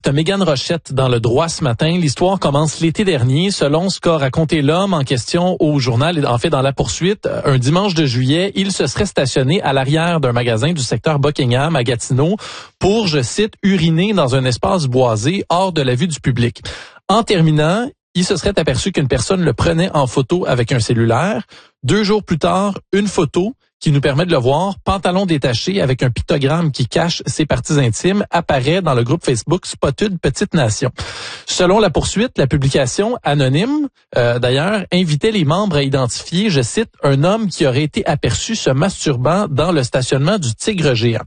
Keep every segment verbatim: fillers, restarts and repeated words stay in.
de Mégane Rochette dans Le Droit ce matin. L'histoire commence l'été dernier. Selon ce qu'a raconté l'homme en question au journal, et en fait dans La Poursuite, un dimanche de juillet, il se serait stationné à l'arrière d'un magasin du secteur Buckingham à Gatineau pour, je cite, uriner dans un espace boisé hors de la vue du public. En terminant, il se serait aperçu qu'une personne le prenait en photo avec un cellulaire. Deux jours plus tard, une photo qui nous permet de le voir, pantalon détaché avec un pictogramme qui cache ses parties intimes, apparaît dans le groupe Facebook Spotted Petite Nation. Selon La Poursuite, la publication anonyme, euh, d'ailleurs, invitait les membres à identifier, je cite, un homme qui aurait été aperçu se masturbant dans le stationnement du Tigre Géant.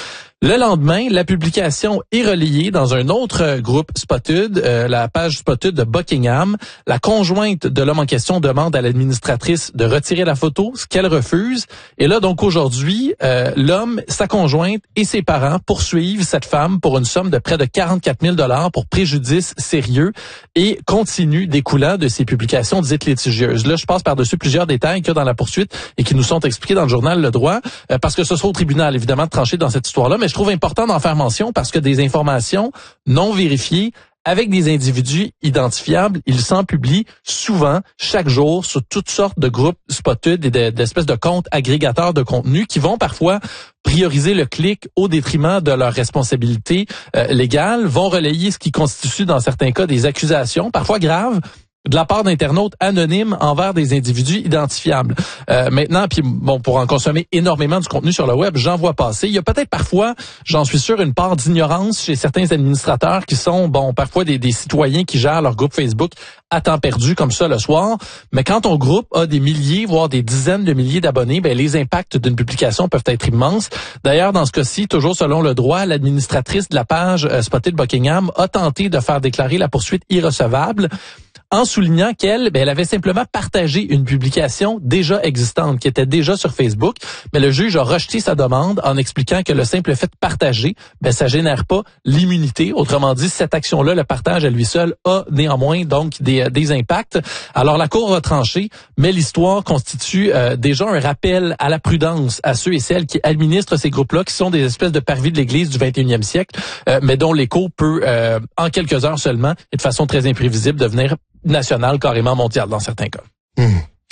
Le lendemain, la publication est relayée dans un autre groupe Spotted, euh, la page Spotted de Buckingham. La conjointe de l'homme en question demande à l'administratrice de retirer la photo, ce qu'elle refuse. Et là, donc aujourd'hui, euh, l'homme, sa conjointe et ses parents poursuivent cette femme pour une somme de près de quarante-quatre mille dollars pour préjudice sérieux et continu découlant de ces publications dites litigieuses. Là, je passe par-dessus plusieurs détails qu'il y a dans La Poursuite et qui nous sont expliqués dans le journal Le Droit, euh, parce que ce sera au tribunal, évidemment, de trancher dans cette histoire-là, mais je trouve important d'en faire mention parce que des informations non vérifiées avec des individus identifiables, ils s'en publient souvent, chaque jour, sur toutes sortes de groupes Spotted et de, d'espèces de comptes agrégateurs de contenu qui vont parfois prioriser le clic au détriment de leurs responsabilités euh, légales, vont relayer ce qui constitue dans certains cas des accusations, parfois graves, de la part d'internautes anonymes envers des individus identifiables. Euh, maintenant, puis bon, pour en consommer énormément du contenu sur le web, j'en vois passer. Il y a peut-être parfois, j'en suis sûr, une part d'ignorance chez certains administrateurs qui sont, bon, parfois des, des citoyens qui gèrent leur groupe Facebook à temps perdu comme ça le soir. Mais quand ton groupe a des milliers, voire des dizaines de milliers d'abonnés, ben les impacts d'une publication peuvent être immenses. D'ailleurs, dans ce cas-ci, toujours selon Le Droit, l'administratrice de la page euh, Spotted Buckingham a tenté de faire déclarer la poursuite irrecevable, en soulignant qu'elle, ben, elle avait simplement partagé une publication déjà existante, qui était déjà sur Facebook, mais le juge a rejeté sa demande en expliquant que le simple fait de partager, ben, ça génère pas l'immunité. Autrement dit, cette action-là, le partage à lui seul, a néanmoins donc des, des impacts. Alors la Cour a tranché, mais l'histoire constitue euh, déjà un rappel à la prudence à ceux et celles qui administrent ces groupes-là, qui sont des espèces de parvis de l'Église du vingt et unième siècle, euh, mais dont l'écho peut, euh, en quelques heures seulement, et de façon très imprévisible, devenir national, carrément mondial dans certains cas. Mmh.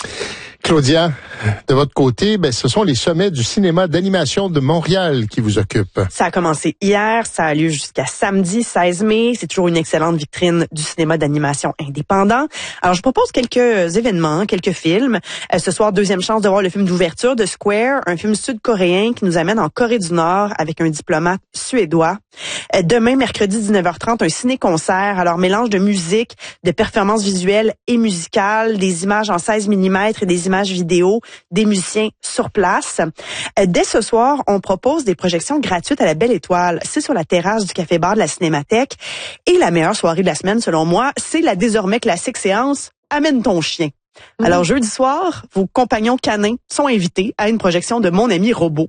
Claudia, de votre côté, ben, ce sont les sommets du cinéma d'animation de Montréal qui vous occupent. Ça a commencé hier, ça a lieu jusqu'à samedi seize mai. C'est toujours une excellente vitrine du cinéma d'animation indépendant. Alors, je propose quelques événements, quelques films. Euh, ce soir, deuxième chance de voir le film d'ouverture de Square, un film sud-coréen qui nous amène en Corée du Nord avec un diplomate suédois. Euh, demain, mercredi dix-neuf heures trente, un ciné-concert. Alors, mélange de musique, de performances visuelles et musicales, des images en seize millimètres et des images vidéo, des musiciens sur place. Euh, dès ce soir, on propose des projections gratuites à la Belle Étoile. C'est sur la terrasse du Café-Bar de la Cinémathèque. Et la meilleure soirée de la semaine, selon moi, c'est la désormais classique séance « Amène ton chien ». Mmh. Alors, jeudi soir, vos compagnons canins sont invités à une projection de Mon ami robot.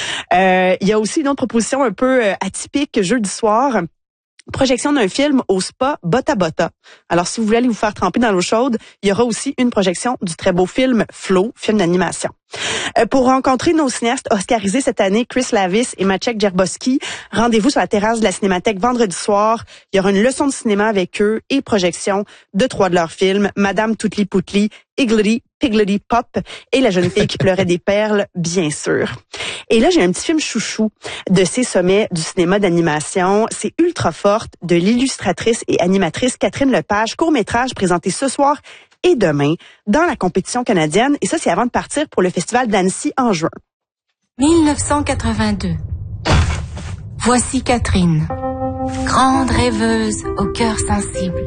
Euh, il y a aussi une autre proposition un peu euh, atypique jeudi soir. Projection d'un film au spa Bota Bota. Alors, si vous voulez aller vous faire tremper dans l'eau chaude, il y aura aussi une projection du très beau film Flow, film d'animation. Euh, pour rencontrer nos cinéastes oscarisés cette année, Chris Lavis et Maciek Djerboski, rendez-vous sur la terrasse de la Cinémathèque vendredi soir. Il y aura une leçon de cinéma avec eux et projection de trois de leurs films, Madame Toutli Poutli, Higgly Piggly Pop et La jeune fille qui pleurait des perles, bien sûr. Et là, j'ai un petit film chouchou de ces sommets du cinéma d'animation. C'est Ultra Forte de l'illustratrice et animatrice Catherine Lepage, court-métrage présenté ce soir et demain dans la compétition canadienne. Et ça, c'est avant de partir pour le festival d'Annecy en juin. dix-neuf cent quatre-vingt-deux. Voici Catherine, grande rêveuse au cœur sensible.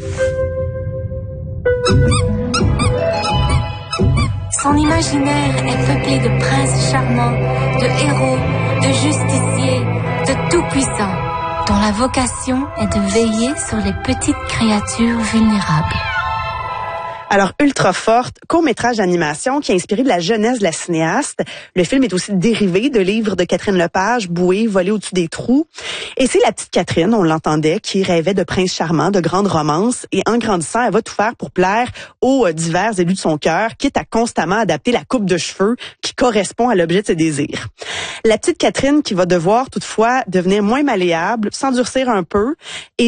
Son imaginaire est peuplé de princes charmants, de héros, de justiciers, de tout-puissants, dont la vocation est de veiller sur les petites créatures vulnérables. Alors, Ultra Forte, court-métrage d'animation qui a inspiré de la jeunesse de la cinéaste. Le film est aussi dérivé de livres de Catherine Lepage, Bouée, Voler au-dessus des trous. Et c'est la petite Catherine, on l'entendait, qui rêvait de prince charmant, de grandes romances. Et en grandissant, elle va tout faire pour plaire aux euh, divers élus de son cœur, quitte à constamment adapter la coupe de cheveux qui correspond à l'objet de ses désirs. La petite Catherine qui va devoir toutefois devenir moins malléable, s'endurcir un peu et